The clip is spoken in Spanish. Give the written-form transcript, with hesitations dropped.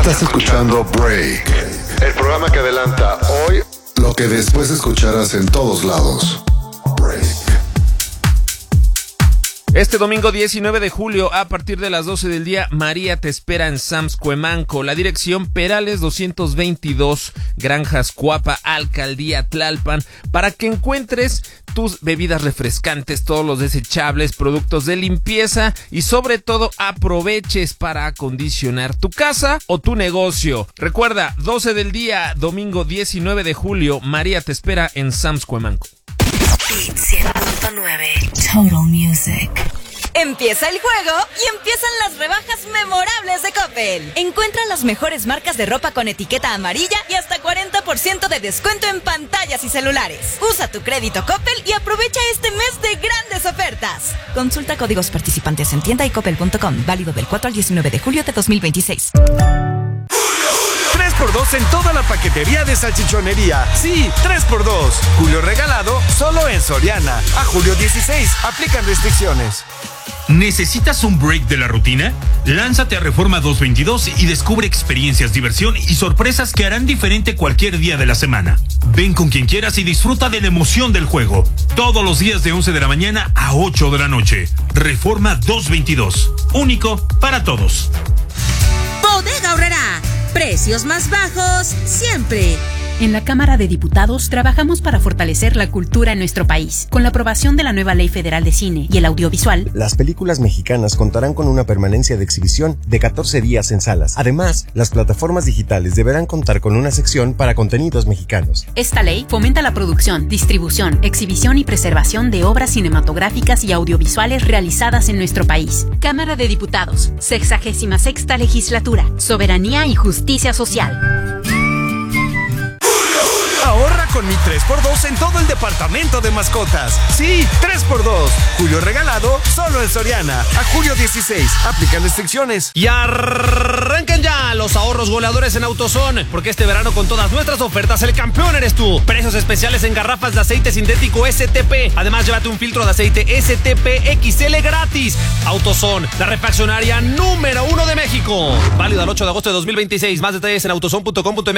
Estás escuchando Break, el programa que adelanta hoy lo que después escucharás en todos lados. Break. Este domingo 19 de julio, a partir de las 12 del día, María te espera en Sam's Cuemanco. La dirección Perales 222, Granjas Cuapa, Alcaldía Tlalpan, para que encuentres tus bebidas refrescantes, todos los desechables, productos de limpieza y sobre todo aproveches para acondicionar tu casa o tu negocio. Recuerda, 12 del día, domingo 19 de julio, María te espera en Sam's Cuemanco. Beat 100.9 Total Music. Empieza el juego y empiezan las rebajas memorables de Coppel. Encuentra las mejores marcas de ropa con etiqueta amarilla y hasta 40% de descuento en pantallas y celulares. Usa tu crédito Coppel y aprovecha este mes de grandes ofertas. Consulta códigos participantes en tienda y coppel.com. Válido del 4 al 19 de julio de 2026. 3x2 en toda la paquetería de salchichonería. Sí, 3x2. Julio regalado solo en Soriana. A julio 16. Aplican restricciones. ¿Necesitas un break de la rutina? Lánzate a Reforma 222 y descubre experiencias, diversión y sorpresas que harán diferente cualquier día de la semana. Ven con quien quieras y disfruta de la emoción del juego. Todos los días de 11 de la mañana a 8 de la noche. Reforma 222. Único para todos. Bodega Aurrerá. Precios más bajos siempre. En la Cámara de Diputados trabajamos para fortalecer la cultura en nuestro país. Con la aprobación de la nueva Ley Federal de Cine y el Audiovisual, las películas mexicanas contarán con una permanencia de exhibición de 14 días en salas. Además, las plataformas digitales deberán contar con una sección para contenidos mexicanos. Esta ley fomenta la producción, distribución, exhibición y preservación de obras cinematográficas y audiovisuales realizadas en nuestro país. Cámara de Diputados, 66ª Legislatura, Soberanía y Justicia Social. Ahorra con mi 3x2 en todo el departamento de mascotas. Sí, 3x2. Julio regalado solo en Soriana. A julio 16. Aplican restricciones. Y arranquen ya los ahorros goleadores en AutoZone, porque este verano con todas nuestras ofertas el campeón eres tú. Precios especiales en garrafas de aceite sintético STP. Además, llévate un filtro de aceite STP XL gratis. AutoZone, la refaccionaria número 1 de México. Válido al 8 de agosto de 2026. Más detalles en autozone.com.mx.